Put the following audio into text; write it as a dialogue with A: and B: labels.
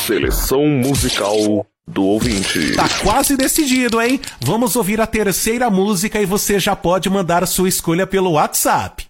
A: Seleção musical do ouvinte.
B: Tá quase decidido, hein? Vamos ouvir a terceira música e você já pode mandar a sua escolha pelo WhatsApp.